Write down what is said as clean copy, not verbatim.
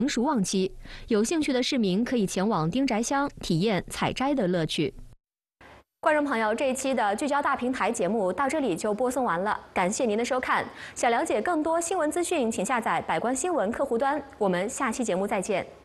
成熟旺期，有兴趣的市民可以前往丁宅乡体验采摘的乐趣。观众朋友，这一期的聚焦大平台节目到这里就播送完了，感谢您的收看。想了解更多新闻资讯，请下载百官新闻客户端。我们下期节目再见。